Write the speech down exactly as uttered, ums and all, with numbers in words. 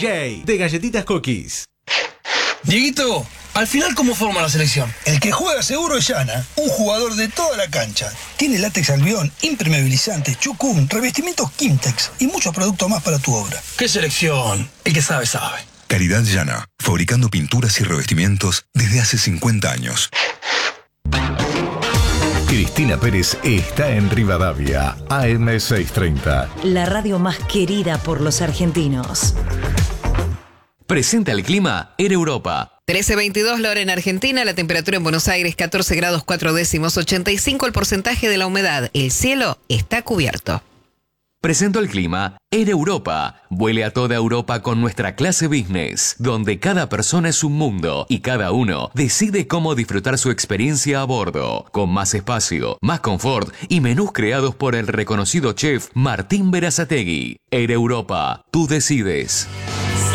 J, de Galletitas Cookies. Dieguito, al final, ¿cómo forma la selección? El que juega seguro es Yana, un jugador de toda la cancha. Tiene látex albión, impermeabilizante, chucún, revestimientos Kimtex y muchos productos más para tu obra. ¿Qué selección? El que sabe, sabe. Calidad Yana, fabricando pinturas y revestimientos desde hace cincuenta años. Cristina Pérez está en Rivadavia, A M seiscientos treinta. La radio más querida por los argentinos. Presenta el clima en Europa. trece veintidós la hora en Argentina, la temperatura en Buenos Aires catorce grados cuatro décimos, ochenta y cinco el porcentaje de la humedad. El cielo está cubierto. Presento el clima en Europa. Vuele a toda Europa con nuestra clase business, donde cada persona es un mundo y cada uno decide cómo disfrutar su experiencia a bordo, con más espacio, más confort y menús creados por el reconocido chef Martín Berazategui. En Europa, tú decides.